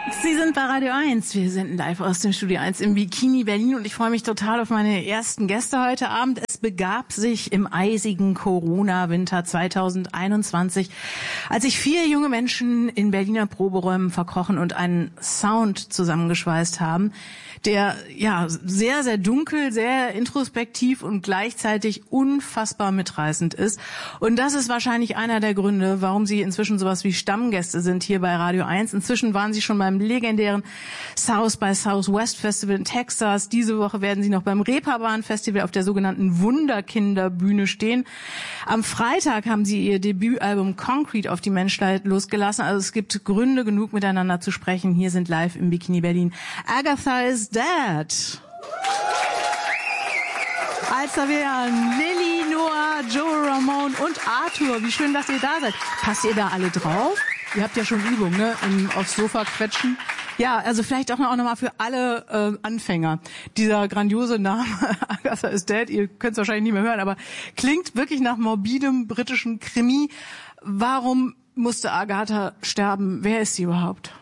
Sie sind bei Radio 1. Wir senden live aus dem Studio 1 im Bikini Berlin und ich freue mich total auf meine ersten Gäste heute Abend. Es begab sich im eisigen Corona-Winter 2021, als sich 4 junge Menschen in Berliner Proberäumen verkrochen und einen Sound zusammengeschweißt haben, der ja sehr, sehr dunkel, sehr introspektiv und gleichzeitig unfassbar mitreißend ist. Und das ist wahrscheinlich einer der Gründe, warum Sie inzwischen sowas wie Stammgäste sind hier bei Radio 1. Inzwischen waren Sie schon beim legendären South by Southwest Festival in Texas. Diese Woche werden Sie noch beim Reeperbahn Festival auf der sogenannten Wunderkinderbühne stehen. Am Freitag haben Sie Ihr Debütalbum Concrete auf die Menschheit losgelassen. Also es gibt Gründe genug, miteinander zu sprechen. Hier sind live im Bikini Berlin Agatha is Dead. Alzavean, Lilly, Noah, Joe Ramone und Arthur. Wie schön, dass ihr da seid. Passt ihr da alle drauf? Ihr habt ja schon Übung, ne? Aufs Sofa quetschen. Ja, also vielleicht auch noch mal für alle Anfänger. Dieser grandiose Name, Agatha is Dead, ihr könnt es wahrscheinlich nicht mehr hören, aber klingt wirklich nach morbidem britischen Krimi. Warum musste Agatha sterben? Wer ist sie überhaupt?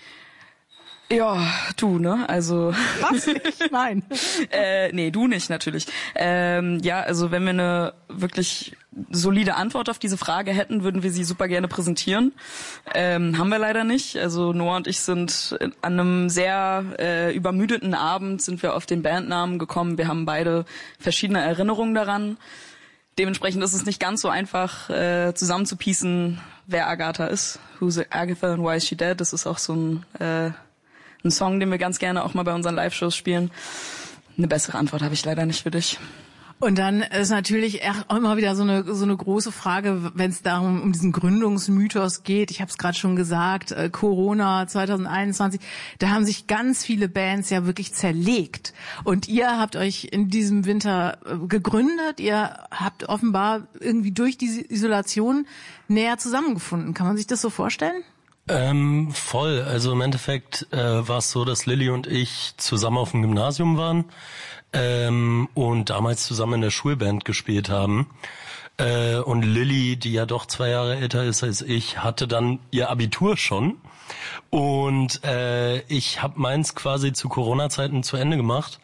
Ja, du, ne? Also. Was? Ich? Nein. Nee, du nicht, natürlich. Ja, also wenn wir eine wirklich solide Antwort auf diese Frage hätten, würden wir sie super gerne präsentieren. Haben wir leider nicht. Also Noah und ich sind an einem sehr übermüdeten Abend sind wir auf den Bandnamen gekommen. Wir haben beide verschiedene Erinnerungen daran. Dementsprechend ist es nicht ganz so einfach zusammenzupiecen, wer Agatha ist. Who's Agatha and why is she dead? Das ist auch so ein Song, den wir ganz gerne auch mal bei unseren Live-Shows spielen. Eine bessere Antwort habe ich leider nicht für dich. Und dann ist natürlich auch immer wieder so eine große Frage, wenn es darum um diesen Gründungsmythos geht. Ich habe es gerade schon gesagt, Corona 2021, da haben sich ganz viele Bands ja wirklich zerlegt. Und ihr habt euch in diesem Winter gegründet. Ihr habt offenbar irgendwie durch diese Isolation näher zusammengefunden. Kann man sich das so vorstellen? Voll. Also im Endeffekt war es so, dass Lilly und ich zusammen auf dem Gymnasium waren und damals zusammen in der Schulband gespielt haben. Und Lilly, die ja doch 2 Jahre älter ist als ich, hatte dann ihr Abitur schon. Und ich habe meins quasi zu Corona-Zeiten zu Ende gemacht.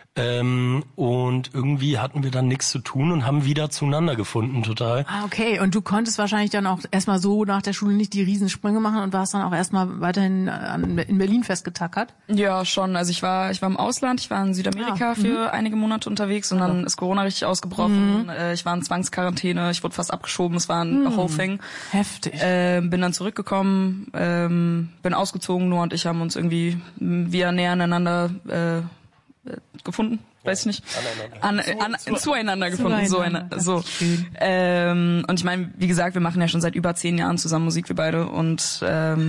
Und irgendwie hatten wir dann nichts zu tun und haben wieder zueinander gefunden, total. Ah, okay. Und du konntest wahrscheinlich dann auch erstmal so nach der Schule nicht die Riesensprünge machen und warst dann auch erstmal weiterhin in Berlin festgetackert? Ja, schon. Also ich war im Ausland, ich war in Südamerika für einige Monate unterwegs und dann ist Corona richtig ausgebrochen. Ich war in Zwangsquarantäne, ich wurde fast abgeschoben, es war ein whole thing. Heftig. Bin dann zurückgekommen, bin ausgezogen, Noah und ich haben uns irgendwie wieder näher aneinander gefunden, weiß ich nicht. Zueinander gefunden. So. Und ich meine, wie gesagt, wir machen ja schon seit über 10 Jahren zusammen Musik, wir beide. Und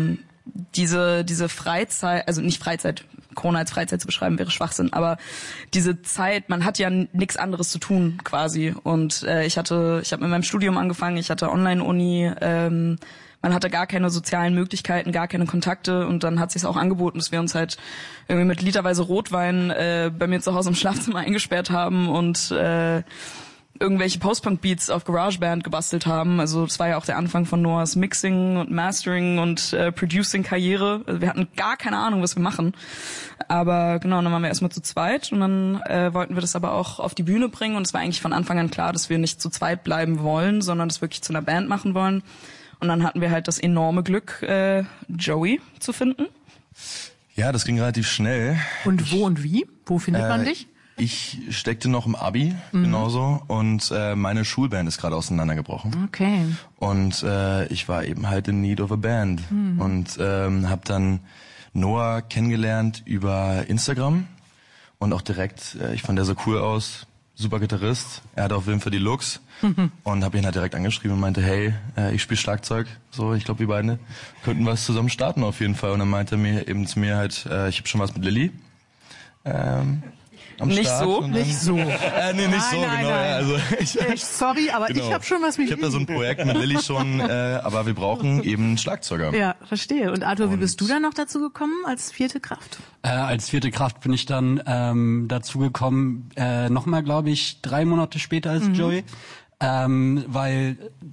diese Freizeit, also nicht Freizeit, Corona als Freizeit zu beschreiben, wäre Schwachsinn, aber diese Zeit, man hat ja nichts anderes zu tun quasi. Und ich habe mit meinem Studium angefangen, ich hatte Online-Uni, man hatte gar keine sozialen Möglichkeiten, gar keine Kontakte und dann hat sich's auch angeboten, dass wir uns halt irgendwie mit literweise Rotwein bei mir zu Hause im Schlafzimmer eingesperrt haben und irgendwelche Post-Punk-Beats auf GarageBand gebastelt haben. Also das war ja auch der Anfang von Noahs Mixing und Mastering und Producing-Karriere. Also wir hatten gar keine Ahnung, was wir machen. Aber genau, dann waren wir erstmal zu zweit und dann wollten wir das aber auch auf die Bühne bringen und es war eigentlich von Anfang an klar, dass wir nicht zu zweit bleiben wollen, sondern das wirklich zu einer Band machen wollen. Und dann hatten wir halt das enorme Glück, Joey zu finden. Ja, das ging relativ schnell. Und wo und wie? Wo findet man dich? Ich steckte noch im Abi, genauso. Und meine Schulband ist gerade auseinandergebrochen. Okay. Und ich war eben halt in need of a band. Und habe dann Noah kennengelernt über Instagram. Und auch direkt, ich fand der so cool aus. Super Gitarrist. Er hat auch Willen für die Looks. Und habe ihn halt direkt angeschrieben und meinte, hey, ich spiele Schlagzeug. So, ich glaube, wir beide könnten was zusammen starten auf jeden Fall. Und dann meinte er mir eben zu mir halt, ich habe schon was mit Lilly. Nicht so. Nee, nicht so, genau. Ja, also sorry, aber genau. Ich habe schon was mit Ich habe da so ein Projekt mit Lilly schon, aber wir brauchen eben einen Schlagzeuger. Ja, verstehe. Und Arthur, wie bist du dann noch dazu gekommen als 4. Kraft? Als 4. Kraft bin ich dann dazu gekommen, nochmal, glaube ich, 3 Monate später als Joey, weil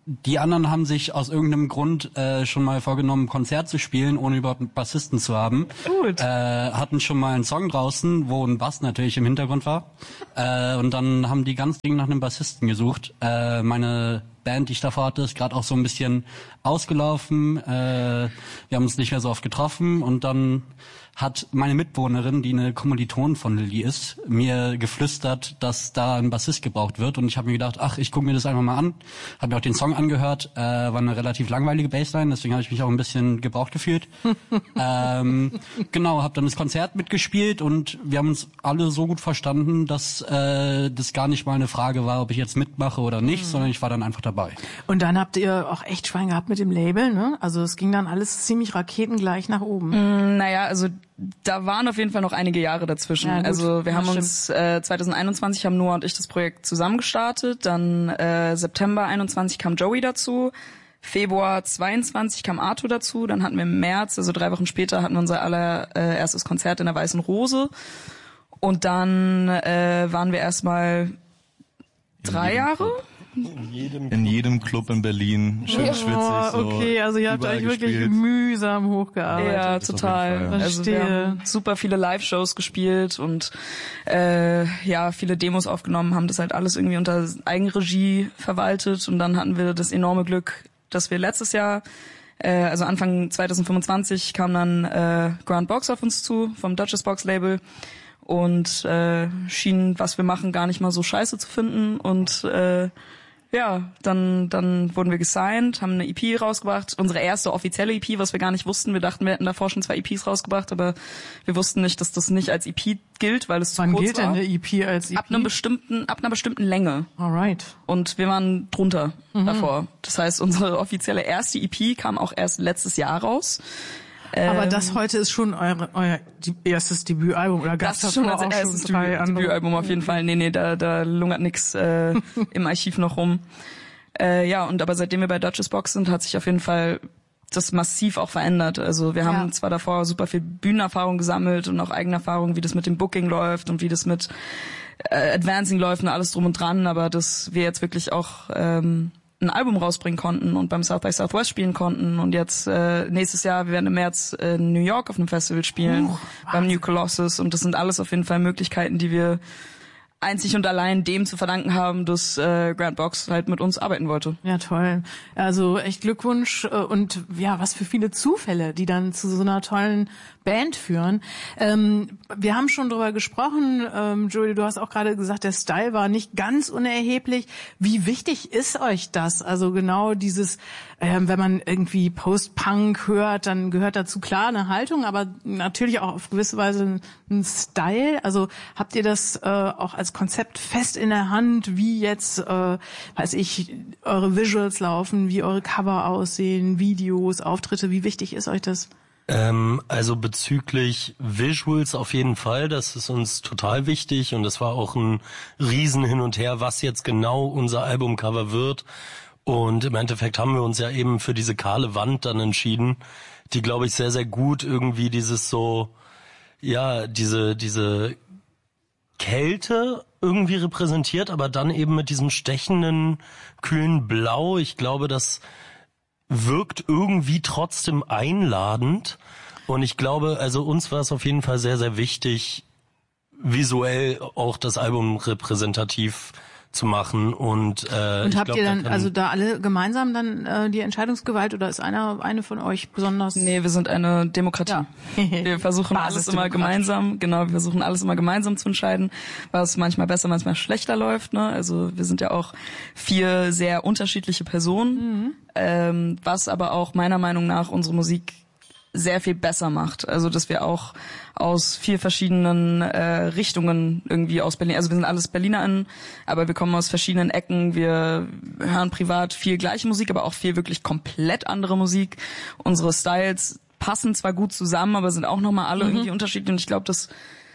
die anderen haben sich aus irgendeinem Grund schon mal vorgenommen, ein Konzert zu spielen, ohne überhaupt einen Bassisten zu haben. Gut. Hatten schon mal einen Song draußen, wo ein Bass natürlich im Hintergrund war. Und dann haben die ganz dringend nach einem Bassisten gesucht. Meine Band, die ich davor hatte, ist gerade auch so ein bisschen ausgelaufen. Wir haben uns nicht mehr so oft getroffen und dann hat meine Mitbewohnerin, die eine Kommilitonin von Lilly ist, mir geflüstert, dass da ein Bassist gebraucht wird. Und ich habe mir gedacht, ich gucke mir das einfach mal an. Habe mir auch den Song angehört. War eine relativ langweilige Bassline, deswegen habe ich mich auch ein bisschen gebraucht gefühlt. Genau, habe dann das Konzert mitgespielt und wir haben uns alle so gut verstanden, dass das gar nicht mal eine Frage war, ob ich jetzt mitmache oder nicht, sondern ich war dann einfach dabei. Und dann habt ihr auch echt Schwein gehabt mit dem Label, ne? Also es ging dann alles ziemlich raketengleich nach oben. Naja, also da waren auf jeden Fall noch einige Jahre dazwischen. Ja, also wir haben uns 2021 haben Noah und ich das Projekt zusammen gestartet. Dann September 21 kam Joey dazu. Februar 22 kam Arthur dazu. Dann hatten wir im März, also 3 Wochen später, hatten wir unser allererstes Konzert in der Weißen Rose. Und dann waren wir erstmal 3 Jahre. In jedem Club in Berlin, schön schwitzig. So okay, also ihr habt euch wirklich mühsam hochgearbeitet. Ja, total. Also wir haben super viele Live-Shows gespielt und viele Demos aufgenommen, haben das halt alles irgendwie unter Eigenregie verwaltet und dann hatten wir das enorme Glück, dass wir letztes Jahr, also Anfang 2025, kam dann Grand Box auf uns zu vom Duchess Box Label und schien, was wir machen, gar nicht mal so scheiße zu finden und dann wurden wir gesigned, haben eine EP rausgebracht, unsere erste offizielle EP, was wir gar nicht wussten. Wir dachten, wir hätten davor schon 2 EPs rausgebracht, aber wir wussten nicht, dass das nicht als EP gilt, weil es zu kurz war. Wann gilt denn eine EP als EP? Ab einer bestimmten Länge. Alright. Und wir waren drunter davor. Das heißt, unsere offizielle erste EP kam auch erst letztes Jahr raus. Aber das heute ist schon euer erstes Debütalbum, oder gab es das schon als erstes Debütalbum auf jeden Fall? Nee, da lungert nix im Archiv noch rum. Und aber seitdem wir bei Duchess Box sind, hat sich auf jeden Fall das massiv auch verändert. Also wir haben zwar davor super viel Bühnenerfahrung gesammelt und auch Eigenerfahrung, wie das mit dem Booking läuft und wie das mit Advancing läuft und alles drum und dran, aber dass wir jetzt wirklich auch ein Album rausbringen konnten und beim South by Southwest spielen konnten und jetzt nächstes Jahr, wir werden im März in New York auf einem Festival spielen, beim New Colossus und das sind alles auf jeden Fall Möglichkeiten, die wir einzig und allein dem zu verdanken haben, dass Grand Box halt mit uns arbeiten wollte. Ja, toll. Also echt Glückwunsch und was für viele Zufälle, die dann zu so einer tollen Band führen. Wir haben schon drüber gesprochen, Joey, du hast auch gerade gesagt, der Style war nicht ganz unerheblich. Wie wichtig ist euch das? Also genau dieses, wenn man irgendwie Post-Punk hört, dann gehört dazu klar eine Haltung, aber natürlich auch auf gewisse Weise ein Style. Also habt ihr das auch als Konzept fest in der Hand, wie jetzt, eure Visuals laufen, wie eure Cover aussehen, Videos, Auftritte, wie wichtig ist euch das? Also bezüglich Visuals auf jeden Fall, das ist uns total wichtig und das war auch ein Riesen hin und her, was jetzt genau unser Albumcover wird. Und im Endeffekt haben wir uns ja eben für diese kahle Wand dann entschieden, die, glaube ich, sehr, sehr gut irgendwie dieses so, diese Kälte irgendwie repräsentiert, aber dann eben mit diesem stechenden, kühlen Blau. Ich glaube, das wirkt irgendwie trotzdem einladend. Und ich glaube, also uns war es auf jeden Fall sehr, sehr wichtig, visuell auch das Album repräsentativ zu machen und habt ihr dann also da alle gemeinsam dann die Entscheidungsgewalt oder ist eine von euch besonders? Nee, wir sind eine Demokratie. Ja. Wir versuchen alles immer gemeinsam, zu entscheiden, was manchmal besser, manchmal schlechter läuft, ne? Also wir sind ja auch 4 sehr unterschiedliche Personen, was aber auch meiner Meinung nach unsere Musik sehr viel besser macht. Also dass wir auch aus 4 verschiedenen Richtungen irgendwie aus Berlin, also wir sind alles BerlinerInnen, aber wir kommen aus verschiedenen Ecken, wir hören privat viel gleiche Musik, aber auch viel wirklich komplett andere Musik. Unsere Styles passen zwar gut zusammen, aber sind auch nochmal alle irgendwie unterschiedlich und ich glaube, das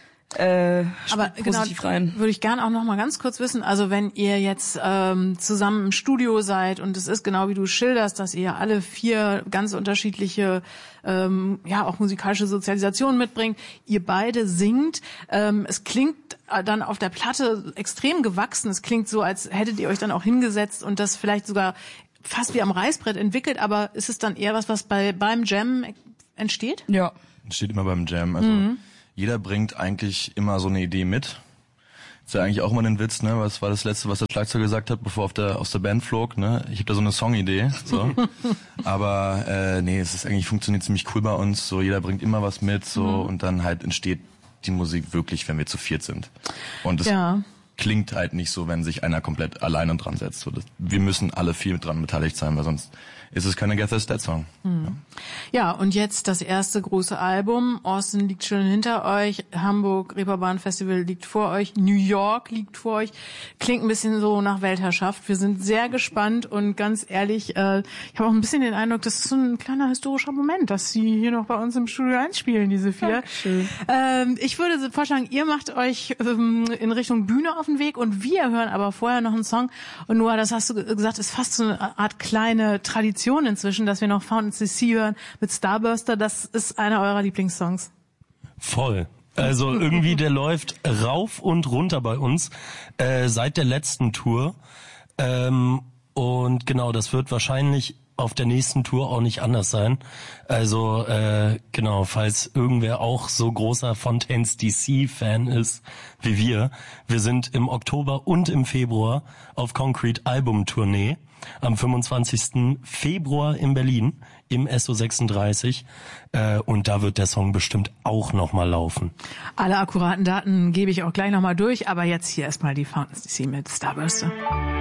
aber positiv rein. Würde ich gerne auch noch mal ganz kurz wissen, also wenn ihr jetzt zusammen im Studio seid und es ist genau wie du schilderst, dass ihr alle 4 ganz unterschiedliche auch musikalische Sozialisationen mitbringt, ihr beide singt, es klingt dann auf der Platte extrem gewachsen, es klingt so, als hättet ihr euch dann auch hingesetzt und das vielleicht sogar fast wie am Reißbrett entwickelt, aber ist es dann eher was beim Jam entsteht? Ja. Entsteht immer beim Jam. Also jeder bringt eigentlich immer so eine Idee mit. Ist ja eigentlich auch immer ein Witz, ne? Was war das Letzte, was der Schlagzeuger gesagt hat, bevor er aus der Band flog, ne? Ich habe da so eine Songidee, so. Aber nee, es ist eigentlich funktioniert ziemlich cool bei uns. So, jeder bringt immer was mit, so und dann halt entsteht die Musik wirklich, wenn wir zu viert sind. Und es klingt halt nicht so, wenn sich einer komplett alleine dran setzt. So, wir müssen alle viel dran beteiligt sein, weil sonst ist es keine Get This Dead Song. Ja, und jetzt das erste große Album. Austin liegt schon hinter euch, Hamburg Reeperbahn Festival liegt vor euch, New York liegt vor euch. Klingt ein bisschen so nach Weltherrschaft. Wir sind sehr gespannt und ganz ehrlich, ich habe auch ein bisschen den Eindruck, das ist so ein kleiner historischer Moment, dass Sie hier noch bei uns im Studio einspielen, diese vier. Ich würde vorschlagen, ihr macht euch in Richtung Bühne auf den Weg und wir hören aber vorher noch einen Song. Und Noah, das hast du gesagt, ist fast so eine Art kleine Tradition inzwischen, dass wir noch Fountain CC hören mit Starburster. Das ist einer eurer Lieblingssongs. Voll. Also irgendwie, der läuft rauf und runter bei uns seit der letzten Tour. Und genau, das wird wahrscheinlich auf der nächsten Tour auch nicht anders sein. Also genau, falls irgendwer auch so großer Fontaines DC-Fan ist wie wir. Wir sind im Oktober und im Februar auf Concrete Album-Tournee. Am 25. Februar in Berlin im SO36 und da wird der Song bestimmt auch nochmal laufen. Alle akkuraten Daten gebe ich auch gleich nochmal durch, aber jetzt hier erstmal die Fountains DC mit Starburster.